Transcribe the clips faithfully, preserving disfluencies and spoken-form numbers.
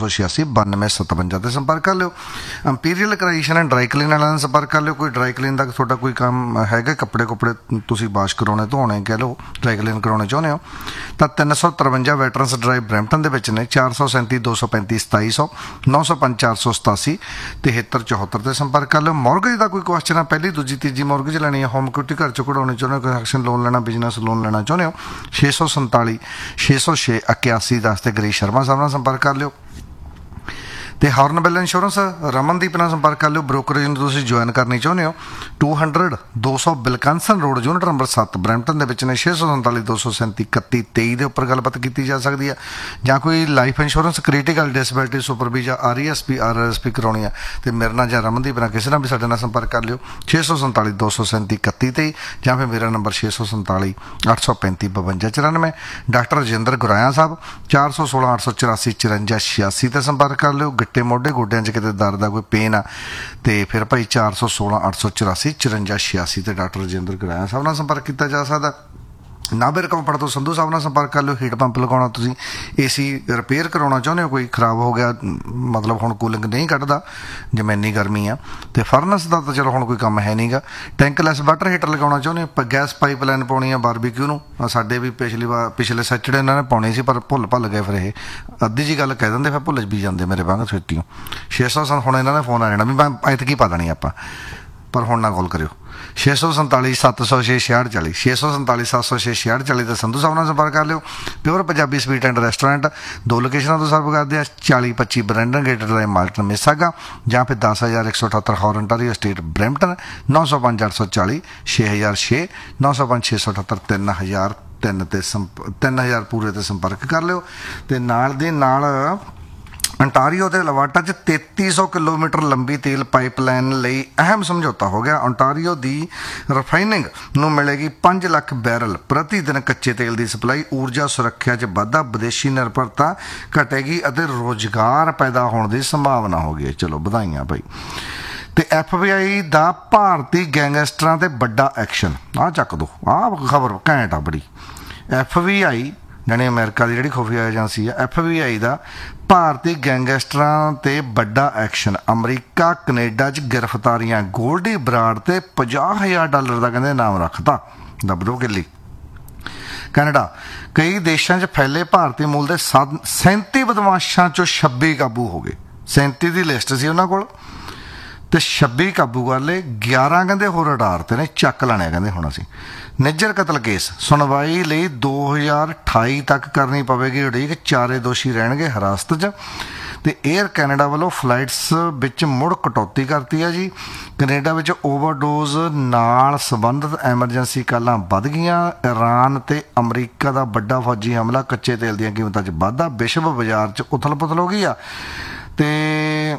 सौ छियासी बानवे सतवंजा ते संपर्क कर लियो। अंपीरियल क्राइशन एंड ड्राई क्लीन वाले संपर्क कर लियो। कोई ड्राई क्लीन का थोड़ा कोई काम हैगा, कपड़े कुपड़े तुसीं वाश कराने धोने कह लो, ड्राई क्लीन कराने चाहुंदे हो तां तीन सौ तरवंजा वैटरन्स ड्राइव ब्रैम्पटन दे विच ने। चार सौ सैंती दो सौ पैंती सताई सौ नौ सौ पंज चार सौ सतासी तिहत्तर चौहत्तर से संपर्क कर लो। मॉर्गेज का कोई क्वेश्चन है, पहली दूजी तीजी मॉर्गेज लैनी है, होम इक्विटी घर चो कढाउणी चाहुंदे हो, कंस्ट्रक्शन लोन लेना, बिजनेस लोन लेना चाहुंदे हो, छे सौ संताली छे सौ छे इक्यासी दस ते गिरीश शर्मा साहब नाल संपर्क कर लियो। तो हॉर्नबिल इंश्योरेंस रमनदीप नाल संपर्क कर लो। ब्रोकरेज में तुसीं ज्वाइन करनी चाहुंदे हो टू हंड्रड दो सौ बिलकंसन रोड यूनिट नंबर सत्त ब्रैम्पटन दे विच ने। छे सौ संताली दो सौ सैंती इकत्ती तेई के उपर गलबात की जा सकती है। जां कोई life insurance critical disability super visa R E S P R S P करवानी है तो मेरे नाल जां रमनदीप नाल किसी नाल भी साडे नाल संपर्क कर लियो। छे सौ संताली दो सौ सैंती इकत्ती तेई जां फिर मेरा नंबर छे सौ संताली अठ सौ पैंती बवंजा चौरानवे। डॉक्टर रजिंदर गुराया साहब चार सौ सोलह अठ सौ चौरासी चुरंजा छियासी से संपर्क कर लियो। गिट्टे मोढे गोड्या च किते दर्द आ कोई पेन आ तो फिर भाई चार सौ सोलह अठ सौ चौरासी चुरंजा छियासी से डॉक्टर रजिंदर गुराया साहब नाल संपर्क किया जा सकता। नाभिर कंपनी तो संधू साहब नाल संपर्क कर लो। हीट पंप लगाना, तुसीं ए सी रिपेयर करवाना चाहुंदे हो, कोई खराब हो गया मतलब हुण कूलिंग नहीं कढ़दा जिवें इन्नी गर्मी आ तो फरनस का तो चलो हुण कोई काम है नहीं गा। टैंकलैस वाटर हीटर लगाना चाहुंदे हो, गैस पाइपलाइन पाउणी आ बारबीक्यू नूं, साडे भी पिछली बार पिछले सैटरडे इन्हां ने पाउणी सी पर भुल भुल गए, फिर ये अद्धी जी गल कह दिंदे फिर भुल भी जांदे मेरे वांग छेतियों। छे सौ हुण इन्हां ने फोन आ जाना भी मैं ऐतकी पा देनी आपां, पर हुण ना कॉल करियो। छे सौ संताली सत्त सौ छे छियाठ चाली छे सौ संताली सत्त सौ छे छियाठ चाली तो संधू साहब नाल संपर्क कर लियो। Pure Punjabi sweet and restaurant दो लोकेशनों तो सर्व करते हैं, चाली पच्ची ब्रैंडन गेट ड्राइव मार्टन मिसागा जां फिर दस हज़ार एक सौ अठहत्तर हॉरनटारी स्टेट ब्रैम्पटन। नौ सौ पंज अठ सौ चाली छे हज़ार छे नौ सौ पंज छे सौ अठहत्तर तीन हज़ार तीन ते संप तीन हज़ार पूरे ते संपर्क कर लियो। तो नाल दे नाल अंटारियो के लवाटा च तेती सौ किलोमीटर लंबी तेल पाइपलाइन लई अहम समझौता हो गया। अंटारियो की रिफाइनिंग नूं मिलेगी पाँच लाख बैरल प्रति दिन कच्चे तेल की सप्लाई। ऊर्जा सुरक्षा च वाधा, विदेशी निर्भरता घटेगी और रोजगार पैदा होने की संभावना होगी। चलो बधाइयां भाई। तो एफ बी आई का भारती गैंगस्टरां ते बड़ा एक्शन, आ चक दो, आ खबर घैंट आ बड़ी। एफ बी आई जानी अमेरिका की जी खुफिया एजेंसी है, एफ बी आई का भारतीय गैंगस्टरां ते बड़ा एक्शन। अमरीका कनेडा च गिरफ्तारियां, गोल्डी बराड़ ते पचास हज़ार डॉलर का कहते नाम रखता। दब दो किली। कनाडा कई देशों च फैले भारतीय मूल के सैंती बदमाशों चो छब्बी काबू हो गए। सैंती की लिस्ट से उन्होंने को तो छब्बी काबू कर ले, ग्यारह कहते होर अडारते ने, चक लाने कहते हुण असीं। निज्जर कतल केस सुनवाई लई दो हज़ार अठाई तक करनी पवेगी उड़ीक, चारे दोषी रहणगे हिरासत च। तो एयर कैनेडा वालों फ्लाइट्स विच मुड़ कटौती करती है जी। कनेडा विच ओवरडोज नाल संबंधित एमरजेंसी कालां वध गईयां। ईरान ते अमरीका का बड़ा फौजी हमला, कच्चे तेल दीयां कीमतां च वाधा, विश्व बाजार च उथल पुथल हो गई आ। ते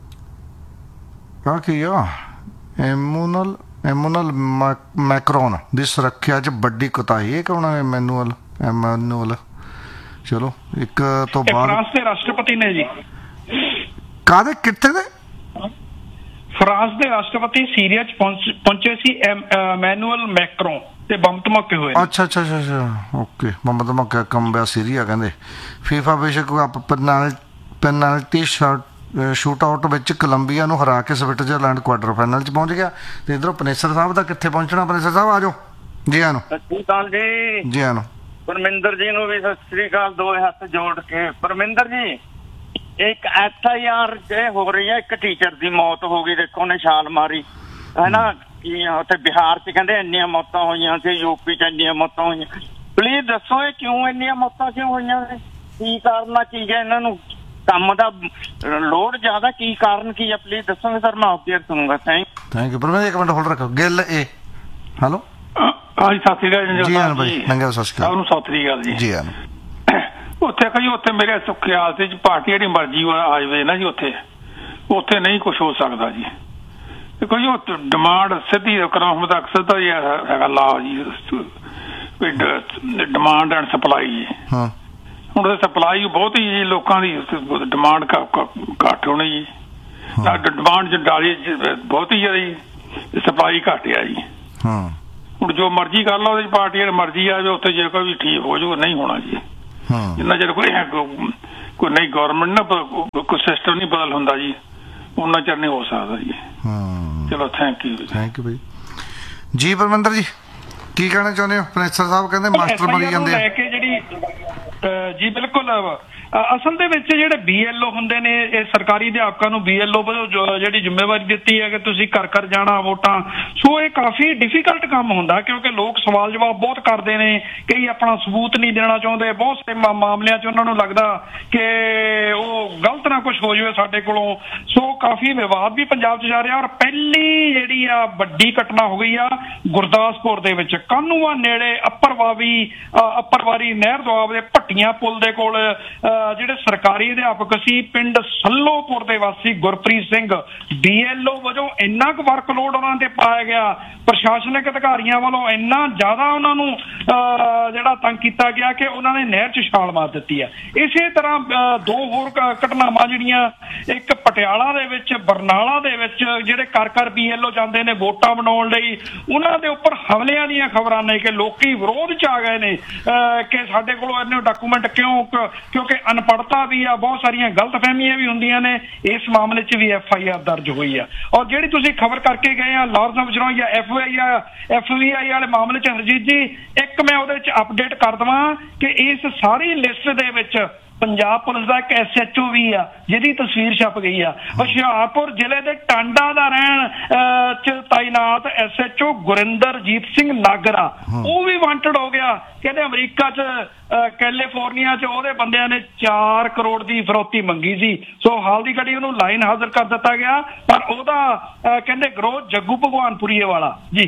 की आ एमूनल एमूनल मैक्रोन की सुरक्षा च बड़ी कोताही। ये कौन है एमैनुअल एमैनुअल चलो एक तो बाद फ्रांस के राष्ट्रपति ने जी कादे कित्थे दे फ्रांस के राष्ट्रपति सीरिया च पहुंचे सी एमैनुअल मैक्रोन ते बम धमाके हुए। अच्छा अच्छा अच्छा अच्छा ओके बम धमाका कंबिया सीरिया कहंदे। फीफा विश्व cup penalty shot shoot out which Colombia नूं हरा के स्विट्जरलैंड क्वार्टर फाइनल च पहुंच गया। तो इधरों पनेसर साहब का कित्थे पहुंचना। पनेसर साहब आ जाओ जी। आनो सत श्री अकाल जी। जी आनो परमिंदर जी नूं भी सत श्री अकाल, दो हथ जोड़ के। परमिंदर जी एक एफ आई आर हो रही है, एक टीचर की मौत हो गई, देखो ने छाल मारी है ना कि उत्थे बिहार च कहंदे इन्नियां मौतां होईयां सी, यूपी च इन्नियां मौतां होईयां। प्लीज दसो ये क्यों इन्नियां मौतां क्यों होईयां, की कारण आ, की है इन्हां नूं काम का लोड ज्यादा, की कारण की है, प्लीज दसोगे सर, मैं ऑब्जेक्ट सुनूंगा। Thank thank you. पर एक मिनट होल्ड रखो। गिल ए हेलो हाँ जी सत श्री अकाल जी। आन भाई नंगा सत श्री अकाल सत श्री अकाल जी। जी आन उत्थे कही उत्थे मेरे ख्याल से पार्टी जी मर्जी आ जाए ना जी, उत्थे उत्थे नहीं कुछ हो सकता जी। देखो जी डिमांड सीधी कराम तक सीधा ही है ला जी, डिमांड एंड सप्लाई जी। ਹੁਣ ਸਪਲਾਈ ਬਹੁਤ ਹੀ ਜੀ ਲੋਕਾਂ ਦੀ ਡਿਮਾਂਡ ਘੱਟ ਹੋਣੀ ਜੀ, ਡਿਮਾਂਡ ਜੰਡਾਲੀ ਬਹੁਤ ਹੀ ਹੈ ਜੀ, ਸਪਲਾਈ ਘੱਟ ਆ ਜੀ। ਹੁਣ ਜੋ ਮਰਜ਼ੀ ਕਰ ਲਾ ਉਹਦੇ ਪਾਰਟੀ ਜਿਹੜੀ ਮਰਜ਼ੀ ਆਵੇ ਉੱਥੇ ਜੇ ਕੋਈ ਵੀ ਠੀਕ ਹੋ ਜਾਊ, ਨਹੀਂ ਹੋਣਾ ਜੀ। ਜਿੰਨਾ ਚਿਰ ਕੋਈ ਕੋਈ ਨਹੀਂ ਗੌਰਮੈਂਟ ਨਾ ਕੋਈ ਸਿਸਟਮ ਨਹੀਂ ਬਦਲ ਹੁੰਦਾ ਜੀ, ਉਹਨਾਂ ਚਿਰ ਨਹੀਂ ਹੋ ਸਕਦਾ ਜੀ। ਚਲੋ ਥੈਂਕ ਯੂ ਥੈਂਕ ਯੂ ਬਾਈ ਜੀ। ਪਰਮਿੰਦਰ ਜੀ ਕੀ ਕਹਿਣਾ ਚਾਹੁੰਦੇ ਹੋ? ਪ੍ਰੋਫੈਸਰ ਸਾਹਿਬ ਕਹਿੰਦੇ ਮਾਸਟਰ ਬਣੀ ਜਾਂਦੇ ਲੈ ਕੇ ਜਿਹੜੀ ਜੀ ਬਿਲਕੁਲ ਅਸਲ ਦੇ ਵਿੱਚ ਜਿਹੜੇ ਬੀ ਐਲ ਓ ਹੁੰਦੇ ਨੇ, ਇਹ ਸਰਕਾਰੀ ਅਧਿਆਪਕਾਂ ਨੂੰ ਬੀ ਐਲ ਓ ਵੱਲੋਂ ਜਿਹੜੀ ਜ਼ਿੰਮੇਵਾਰੀ ਦਿੱਤੀ ਹੈ ਕਿ ਤੁਸੀਂ ਘਰ ਘਰ ਜਾਣਾ ਵੋਟਾਂ, ਸੋ ਇਹ ਕਾਫੀ ਡਿਫੀਕਲਟ ਕੰਮ ਹੁੰਦਾ ਕਿਉਂਕਿ ਲੋਕ ਸਵਾਲ ਜਵਾਬ ਬਹੁਤ ਕਰਦੇ ਨੇ, ਕਈ ਆਪਣਾ ਸਬੂਤ ਨਹੀਂ ਦੇਣਾ ਚਾਹੁੰਦੇ, ਬਹੁਤ ਸਾਰੇ ਮਾਮਲਿਆਂ 'ਚ ਉਹਨਾਂ ਨੂੰ ਲੱਗਦਾ ਕਿ ਉਹ ਗਲਤ ਨਾ ਕੁਛ ਹੋ ਜਾਵੇ ਸਾਡੇ ਕੋਲੋਂ, ਸੋ ਕਾਫੀ ਵਿਵਾਦ ਵੀ ਪੰਜਾਬ 'ਚ ਜਾ ਰਿਹਾ। ਔਰ ਪਹਿਲੀ ਜਿਹੜੀ ਆ ਵੱਡੀ ਘਟਨਾ ਹੋ ਗਈ ਆ ਗੁਰਦਾਸਪੁਰ ਦੇ ਵਿੱਚ, ਕਾਹਨੂੰਵਾਨ ਨੇੜੇ ਅੱਪਰਵਾਵੀ ਅੱਪਰਵਾਰੀ ਨਹਿਰ ਦੁਆਬ ਦੇ ਭੱਟੀਆਂ ਪੁਲ ਦੇ ਕੋਲ ਜਿਹੜੇ ਸਰਕਾਰੀ ਅਧਿਆਪਕ ਸੀ ਪਿੰਡ ਸੱਲੋਪੁਰ ਦੇ ਵਾਸੀ Gurpreet Singh, B L O ਵਜੋਂ ਇੰਨਾ ਕੁ ਵਰਕਲੋਡ ਉਹਨਾਂ ਤੇ ਪਾਇਆ ਗਿਆ, ਪ੍ਰਸ਼ਾਸਨਿਕ ਅਧਿਕਾਰੀਆਂ ਵੱਲੋਂ ਇੰਨਾ ਜ਼ਿਆਦਾ ਉਹਨਾਂ ਨੂੰ ਜਿਹੜਾ ਤੰਗ ਕੀਤਾ ਗਿਆ ਕਿ ਉਹਨਾਂ ਨੇ ਨਹਿਰ 'ਚ ਛਾਲ ਮਾਰ ਦਿੱਤੀ ਹੈ। ਇਸੇ ਤਰ੍ਹਾਂ ਦੋ ਹੋਰ ਘਟਨਾਵਾਂ ਜਿਹੜੀਆਂ, ਇੱਕ ਪਟਿਆਲਾ ਦੇ ਵਿੱਚ, ਬਰਨਾਲਾ ਦੇ ਵਿੱਚ ਜਿਹੜੇ ਘਰ ਘਰ ਬੀ ਐਲ ਓ ਜਾਂਦੇ ਨੇ ਵੋਟਾਂ ਬਣਾਉਣ ਲਈ, ਉਹਨਾਂ ਦੇ ਉੱਪਰ ਹਮਲਿਆਂ ਦੀਆਂ ਖਬਰਾਂ ਨੇ ਕਿ ਲੋਕੀ ਵਿਰੋਧ 'ਚ ਆ ਗਏ ਨੇ ਕਿ ਸਾਡੇ ਕੋਲੋਂ ਇੰਨੇ ਡਾਕੂਮੈਂਟ ਕਿਉਂ, ਕਿਉਂਕਿ ਅਨਪੜ੍ਹਤਾ ਵੀ ਆ, ਬਹੁਤ ਸਾਰੀਆਂ ਗਲਤਫਹਿਮੀਆਂ ਵੀ ਹੁੰਦੀਆਂ ਨੇ। ਇਸ ਮਾਮਲੇ 'ਚ ਵੀ ਐਫ ਆਈ ਆਰ ਦਰਜ ਹੋਈ ਆ। ਔਰ ਜਿਹੜੀ ਤੁਸੀਂ ਖਬਰ ਕਰਕੇ ਗਏ ਆ ਲਾਰੈਂਸ ਆਰਮਸਟਰਾਂਗ ਜਾਂ ਐਫ ਆਈ ਆ ਐਫ ਵੀ ਆਈ ਵਾਲੇ ਮਾਮਲੇ 'ਚ, ਹਰਜੀਤ ਜੀ ਇੱਕ ਮੈਂ ਉਹਦੇ 'ਚ ਅਪਡੇਟ ਕਰ ਦੇਵਾਂ ਕਿ ਇਸ ਸਾਰੀ ਲਿਸਟ ਦੇ ਵਿੱਚ ਪੰਜਾਬ ਪੁਲਿਸ ਦਾ ਇੱਕ ਐਸ ਐਚ ਓ ਵੀ ਆ ਜਿਹਦੀ ਤਸਵੀਰ ਛਪ ਗਈ ਆ। ਹੁਸ਼ਿਆਰਪੁਰ ਜ਼ਿਲ੍ਹੇ ਦੇ ਟਾਂਡਾ ਦਾ ਰਹਿਣ ਚ ਤਾਇਨਾਤ S H O Gurinderjit Singh Nagra, ਉਹ ਵੀ ਵਾਂਟਡ ਹੋ ਗਿਆ। ਕਹਿੰਦੇ ਅਮਰੀਕਾ ਚ ਕੈਲੀਫੋਰਨੀਆ ਚ ਉਹਦੇ ਬੰਦਿਆਂ ਨੇ ਚਾਰ ਕਰੋੜ ਦੀ ਫਰੌਤੀ ਮੰਗੀ ਸੀ, ਸੋ ਹਾਲ ਦੀ ਘੜੀ ਉਹਨੂੰ ਲਾਈਨ ਹਾਜ਼ਰ ਕਰ ਦਿੱਤਾ ਗਿਆ। ਪਰ ਉਹਦਾ ਕਹਿੰਦੇ ਗਰੋਹ ਜੱਗੂ ਭਗਵਾਨਪੁਰੀਏ ਵਾਲਾ ਜੀ।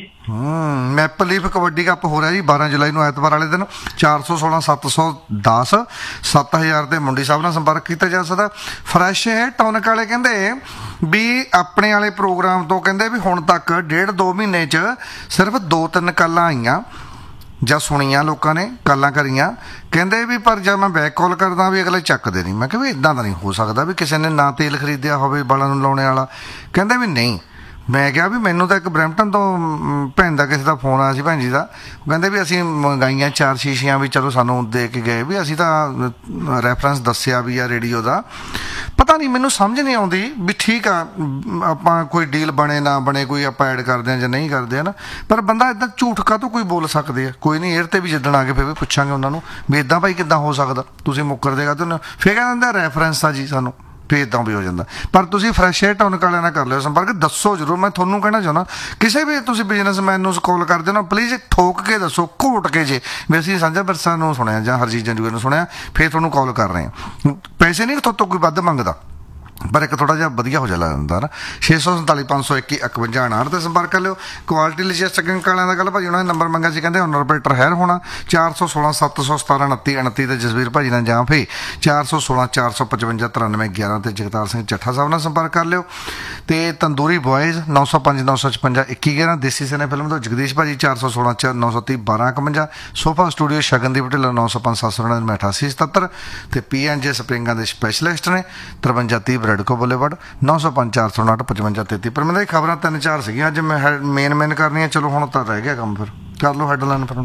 ਹਮ ਮੈਪਲ ਲੀਫ ਕਬੱਡੀ ਕੱਪ ਹੋ ਰਿਹਾ ਜੀ ਬਾਰਾਂ ਜੁਲਾਈ ਨੂੰ ਐਤਵਾਰ ਵਾਲੇ ਦਿਨ। ਚਾਰ ਸੌ ਸੋਲਾਂ ਸੱਤ ਸੌ ਦਸ ਸੱਤ ਹਜ਼ਾਰ ਦੇ ਮੁੰਡੀ ਸਾਹਿਬ ਨਾਲ ਸੰਪਰਕ ਕੀਤਾ ਜਾ ਸਕਦਾ। ਫਰੈਸ਼ ਹੈ ਟੌਨਕ ਵਾਲੇ ਕਹਿੰਦੇ ਵੀ ਆਪਣੇ ਵਾਲੇ ਪ੍ਰੋਗਰਾਮ ਤੋਂ ਕਹਿੰਦੇ ਵੀ ਹੁਣ ਤੱਕ ਡੇਢ ਦੋ ਮਹੀਨੇ 'ਚ ਸਿਰਫ ਦੋ ਤਿੰਨ ਕਾਲਾਂ ਆਈਆਂ ਜਾਂ ਸੁਣੀਆਂ ਲੋਕਾਂ ਨੇ, ਕਾਲਾਂ ਕਰੀਆਂ। ਕਹਿੰਦੇ ਵੀ ਪਰ ਜਦ ਮੈਂ ਬੈਕ ਕਾਲ ਕਰਦਾ ਵੀ ਅਗਲੇ ਚੱਕਦੇ ਨਹੀਂ। ਮੈਂ ਕਿਹਾ ਵੀ ਇੱਦਾਂ ਤਾਂ ਨਹੀਂ ਹੋ ਸਕਦਾ ਵੀ ਕਿਸੇ ਨੇ ਨਾ ਤੇਲ ਖਰੀਦਿਆ ਹੋਵੇ ਬਾਲਾਂ ਨੂੰ ਲਾਉਣੇ ਵਾਲਾ। ਕਹਿੰਦੇ ਵੀ ਨਹੀਂ। ਮੈਂ ਕਿਹਾ ਵੀ ਮੈਨੂੰ ਤਾਂ ਇੱਕ ਬਰੈਂਪਟਨ ਤੋਂ ਭੈਣ ਦਾ ਕਿਸੇ ਦਾ ਫੋਨ ਆਇਆ ਸੀ, ਭੈਣ ਜੀ ਦਾ। ਉਹ ਕਹਿੰਦੇ ਵੀ ਅਸੀਂ ਮੰਗਾਈਆਂ ਚਾਰ ਸ਼ੀਸ਼ੀਆਂ ਵੀ, ਚਲੋ ਸਾਨੂੰ ਦੇ ਕੇ ਗਏ ਵੀ ਅਸੀਂ ਤਾਂ ਰੈਫਰੈਂਸ ਦੱਸਿਆ ਵੀ ਆ ਰੇਡੀਓ ਦਾ। ਪਤਾ ਨਹੀਂ ਮੈਨੂੰ ਸਮਝ ਨਹੀਂ ਆਉਂਦੀ ਵੀ ਠੀਕ ਆ ਆਪਾਂ ਕੋਈ ਡੀਲ ਬਣੇ ਨਾ ਬਣੇ, ਕੋਈ ਆਪਾਂ ਐਡ ਕਰਦੇ ਹਾਂ ਜਾਂ ਨਹੀਂ ਕਰਦੇ ਆ ਨਾ, ਪਰ ਬੰਦਾ ਇੱਦਾਂ ਝੂਠ ਕਾਹਤੋਂ ਕੋਈ ਬੋਲ ਸਕਦੇ ਆ। ਕੋਈ ਨਹੀਂ ਏਅਰ 'ਤੇ ਵੀ ਜਿੱਦਣ ਆ ਕੇ ਫਿਰ ਵੀ ਪੁੱਛਾਂਗੇ ਉਹਨਾਂ ਨੂੰ ਵੀ ਇੱਦਾਂ ਭਾਈ ਕਿੱਦਾਂ ਹੋ ਸਕਦਾ, ਤੁਸੀਂ ਮੁੱਕਰ ਦੇਗਾ ਤੁਹਾਨੂੰ ਫਿਰ ਕਹਿੰਦੇ ਰੈਫਰੈਂਸ ਆ ਜੀ ਸਾਨੂੰ, ਫਿਰ ਇੱਦਾਂ ਵੀ ਹੋ ਜਾਂਦਾ। ਪਰ ਤੁਸੀਂ ਫਰੈਸ਼ ਏਅਰ ਟੌਨਕ ਵਾਲਿਆਂ ਨਾਲ ਕਰ ਲਿਓ ਸੰਪਰਕ, ਦੱਸੋ ਜ਼ਰੂਰ। ਮੈਂ ਤੁਹਾਨੂੰ ਕਹਿਣਾ ਚਾਹੁੰਦਾ ਕਿਸੇ ਵੀ ਤੁਸੀਂ ਬਿਜ਼ਨਸਮੈਨ ਨੂੰ ਕਾਲ ਕਰਦੇ ਹੋ ਨਾ, ਪਲੀਜ਼ ਠੋਕ ਕੇ ਦੱਸੋ, ਘੋਟ ਕੇ ਜੇ ਵੀ ਅਸੀਂ ਸਾਂਝਾ ਬਿਰਸਾ ਨੂੰ ਸੁਣਿਆ ਜਾਂ ਹਰਜੀਤ ਜੰਜੂਏ ਨੂੰ ਸੁਣਿਆ, ਫਿਰ ਤੁਹਾਨੂੰ ਕਾਲ ਕਰ ਰਹੇ ਹਾਂ। ਪੈਸੇ ਨਹੀਂ ਤੁਹਾਡੇ ਤੋਂ ਕੋਈ ਵੱਧ ਮੰਗਦਾ, ਪਰ ਇੱਕ ਥੋੜ੍ਹਾ ਜਿਹਾ ਵਧੀਆ ਹੋ ਜਾਂਦਾ ਨਾ। ਛੇ ਸੌ ਸੰਤਾਲੀ ਪੰਜ ਸੌ ਇੱਕੀ ਇਕਵੰਜਾ ਉਣਾਹਠ 'ਤੇ ਸੰਪਰਕ ਕਰ ਲਿਓ। ਕੁਆਲਿਟੀ ਲੋਜਿਸਟਿਕ ਵਾਲਿਆਂ ਦਾ ਗੱਲ ਭਾਜੀ ਉਹਨਾਂ ਨੇ ਨੰਬਰ ਮੰਗਿਆ ਸੀ, ਕਹਿੰਦੇ ਓਨਰ ਆਪਰੇਟਰ ਹੈਰ ਹੋਣਾ। ਚਾਰ ਸੌ ਸੋਲਾਂ ਸੱਤ ਸੌ ਸਤਾਰਾਂ ਉਨੱਤੀ ਉਨੱਤੀ 'ਤੇ ਜਸਵੀਰ ਭਾਜੀ ਨਾਲ ਜਾਂ ਫਿਰ ਚਾਰ ਸੌ ਸੋਲਾਂ ਚਾਰ ਸੌ ਪਚਵੰਜਾ ਤਰਾਨਵੇਂ ਗਿਆਰਾਂ 'ਤੇ ਜਗਤਾਰ ਸਿੰਘ ਚੱਠਾ ਸਾਹਿਬ ਨਾਲ ਸੰਪਰਕ ਕਰ ਲਿਓ। ਅਤੇ ਤੰਦੂਰੀ ਬੋਇਜ਼ ਨੌ ਸੌ ਪੰਜ ਨੌ ਸੌ ਛਪੰਜਾ ਇੱਕੀ ਗਿਆਰਾਂ। ਦੇਸੀ ਸਿਨੇ ਫਿਲਮ ਤੋਂ ਜਗਦੀਸ਼ ਭਾਜੀ ਚਾਰ ਸੌ ਸੋਲਾਂ ਚ ਨੌ ਸੌ ਤੀਹ ਬਾਰਾਂ ਇਕਵੰਜਾ। ਸੋਫਾ ਸਟੂਡੀਓ ਸ਼ਗਨਦੀਪ ਢਿੱਲੋਂ ਨੌ ਸੌ ਪੰਜ ਸੱਤ ਸੌ ਨੜਿਨਵੇਂ ਅਠਾਸੀ ਸਤੱਤਰ। ਅਤੇ ਪੀ ਐਨ ਜੇ ਸਪਰਿੰਗਾਂ ਦੇ ਸਪੈਸ਼ਲਿਸਟ ਨੇ ਤਰਵੰਜਾ ਤੀਹ ਬਰੈਡਕੋ ਬੁਲੇਵਾਰਡ ਨੌ ਸੌ ਪੰਜ ਚਾਰ ਸੌ ਉਣਾਹਠ ਪਚਵੰਜਾ ਤੇਤੀ। ਪਰ ਮੈਨੂੰ ਖਬਰਾਂ ਤਿੰਨ ਚਾਰ ਸੀਗੀਆਂ ਅੱਜ ਮੈਂ ਮੇਨ ਮੇਨ ਕਰਨੀਆਂ, ਚਲੋ ਹੁਣ ਤਾਂ ਰਹਿ ਗਿਆ ਕੰਮ, ਫਿਰ ਕਰ ਲਓ ਹੈਡਲਾਈਨ ਫਿਰ ਹੁਣ।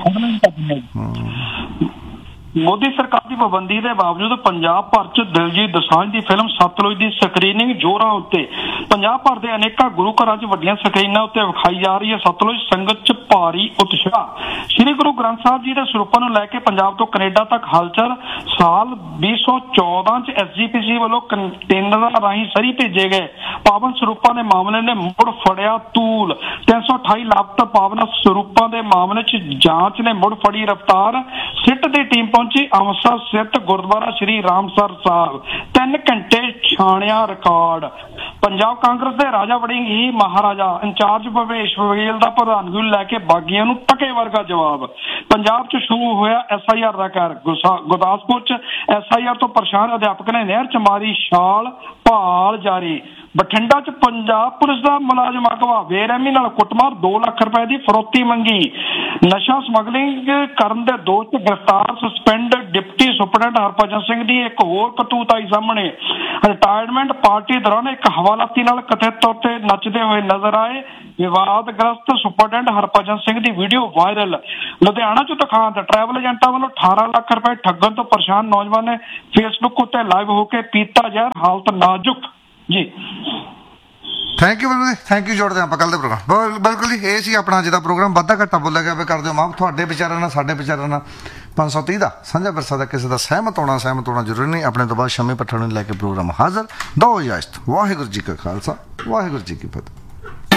ਮੋਦੀ ਸਰਕਾਰ ਦੀ ਪਾਬੰਦੀ ਦੇ ਬਾਵਜੂਦ ਪੰਜਾਬ ਭਰ ਚ ਦਿਲਜੀਤ ਦੋਸਾਂਝ ਦੀ ਫਿਲਮ ਸਤਲੁਜ ਦੀ ਸਕਰੀਨਿੰਗ ਜ਼ੋਰਾਂ ਉੱਤੇ। ਪੰਜਾਬ ਭਰ ਦੇ ਅਨੇਕਾਂ ਗੁਰੂ ਘਰਾਂ ਚ ਵੱਡੀਆਂ ਸਕਰੀਨਾਂ ਉੱਤੇ ਵਿਖਾਈ ਜਾ ਰਹੀ ਹੈ ਸਤਲੁਜ। ਸੰਗਤ ਚ ਭਾਰੀ ਉਤਸ਼ਾਹ। ਸ਼੍ਰੀ ਗੁਰੂ ਗ੍ਰੰਥ ਸਾਹਿਬ ਜੀ ਦੇ ਸਰੂਪਾਂ ਨੂੰ ਲੈ ਕੇ ਪੰਜਾਬ ਤੋਂ ਕੈਨੇਡਾ ਤੱਕ ਹਲਚਲ। ਸਾਲ ਵੀਹ ਸੌ ਚੌਦਾਂ ਚ ਐਸ ਜੀ ਪੀ ਸੀ ਵੱਲੋਂ ਕੰਟੇਨਰਾਂ ਰਾਹੀਂ ਸਰੀ ਭੇਜੇ ਗਏ ਪਾਵਨ ਸਰੂਪਾਂ ਦੇ ਮਾਮਲੇ ਨੇ ਮੁੜ ਫੜਿਆ ਤੂਲ। ਤਿੰਨ ਸੌ ਅਠਾਈ ਲਾਪਤਾ ਪਾਵਨ ਸਰੂਪਾਂ ਦੇ ਮਾਮਲੇ ਚ ਜਾਂਚ ਨੇ ਮੁੜ ਫੜੀ ਰਫ਼ਤਾਰ। ਸਿੱਟ ਦੀ ਟੀਮ ਪਹੁੰਚੀ ਅੰਮ੍ਰਿਤਸਰ ਸਥਿਤ ਗੁਰਦੁਆਰਾ ਸ਼੍ਰੀ ਰਾਮਸਰ ਸਾਹਿਬ। ਤਿੰਨ ਘੰਟੇ ਛਾਣਿਆ ਰਿਕਾਰਡ। ਪੰਜਾਬ ਕਾਂਗਰਸ ਦੇ ਰਾਜਾ ਵੜਿੰਗ ਹੀ ਮਹਾਰਾਜਾ ਇੰਚਾਰਜ ਭਵੇਸ਼ ਬਘੇਲ ਦਾ ਪ੍ਰਧਾਨਗੀ ਨੂੰ ਲੈ ਕੇ ਬਾਗੀਆਂ ਨੂੰ ਟਕੇ ਵਰਗਾ ਜਵਾਬ। ਪੰਜਾਬ ਚ ਸ਼ੁਰੂ ਹੋਇਆ ਐਸ ਆਈ ਆਰ ਦਾ ਕਹਿਰ। ਗੁਰਦਾਸਪੁਰ ਚ ਐਸ ਆਈ ਆਰ ਤੋਂ ਪਰੇਸ਼ਾਨ ਅਧਿਆਪਕ ਨੇ ਨਹਿਰ ਚ ਮਾਰੀ ਛਾਲ, ਭਾਲ ਜਾਰੀ। ਬਠਿੰਡਾ ਚ ਪੰਜਾਬ ਪੁਲਿਸ ਦਾ ਮੁਲਾਜ਼ਮ ਅਗਵਾ, ਬੇਰਹਿਮੀ ਨਾਲ ਕੁੱਟਮਾਰ, ਦੋ ਲੱਖ ਰੁਪਏ ਦੀ ਫਰੋਤੀ ਮੰਗੀ। ਨਸ਼ਾ ਸਮਗਲਿੰਗ ਕਰਨ ਦੇ ਦੋਸ਼ ਚ ਗ੍ਰਿਫਤਾਰ suspend deputy superintendent Harbhajan Singh ਦੀ ਇੱਕ ਹੋਰ ਕਰਤੂਤ ਆਈ ਸਾਹਮਣੇ। ਰਿਟਾਇਰਮੈਂਟ ਪਾਰਟੀ ਦੌਰਾਨ ਇੱਕ ਹਵਾਲਾਤੀ ਨਾਲ ਕਥਿਤ ਤੌਰ ਤੇ ਨੱਚਦੇ ਹੋਏ ਨਜ਼ਰ ਆਏ। ਵਿਵਾਦਗ੍ਰਸਤ ਸੁਪਰਡੈਂਟ ਹਰਭਜਨ ਸਿੰਘ ਦੀ ਵੀਡੀਓ ਵਾਇਰਲ। ਲੁਧਿਆਣਾ ਚ ਦੁਖਾਂਤ, ਟਰੈਵਲ ਏਜੰਟਾਂ ਵੱਲੋਂ ਅਠਾਰਾਂ ਲੱਖ ਰੁਪਏ ਠੱਗਣ ਤੋਂ ਪਰੇਸ਼ਾਨ ਨੌਜਵਾਨ ਨੇ ਫੇਸਬੁੱਕ ਉੱਤੇ ਲਾਈਵ ਹੋ ਕੇ ਪੀਤਾ ਜ਼ਹਿਰ, ਹਾਲਤ ਨਾਜ਼ੁਕ ਜੀ। ਥੈਂਕ ਯੂ ਬਿਲਕੁਲ ਜੀ, ਥੈਂਕ ਯੂ। ਜੋੜਦੇ ਆਪਾਂ ਕੱਲ੍ਹ ਦੇ ਪ੍ਰੋਗਰਾਮ। ਬਿਲ- ਬਿਲਕੁਲ ਜੀ, ਇਹ ਸੀ ਆਪਣਾ ਅੱਜ ਦਾ ਪ੍ਰੋਗਰਾਮ। ਵਾਧਾ ਘਾਟਾ ਬੋਲਿਆ ਗਿਆ ਵੀ ਕਰ ਦਿਓ ਮਾਫ। ਤੁਹਾਡੇ ਵਿਚਾਰਾਂ ਨਾਲ ਸਾਡੇ ਵਿਚਾਰਾਂ ਨਾਲ ਪੰਜ ਸੌ ਤੀਹ ਦਾ ਸਾਂਝਾ ਵਿਰਸਾ ਦਾ ਕਿਸੇ ਦਾ ਸਹਿਮਤ ਹੋਣਾ ਸਹਿਮਤ ਹੋਣਾ ਜ਼ਰੂਰੀ ਨਹੀਂ। ਆਪਣੇ ਤੋਂ ਬਾਅਦ ਸ਼ਮੀ ਪੱਠਣ ਨੂੰ ਲੈ ਕੇ ਪ੍ਰੋਗਰਾਮ ਹਾਜ਼ਰ। ਦੋ ਇਜਾਜ਼ਤ। ਵਾਹਿਗੁਰੂ ਜੀ ਕਾ ਖਾਲਸਾ, ਵਾਹਿਗੁਰੂ ਜੀ ਕੀ ਫਤਿਹ।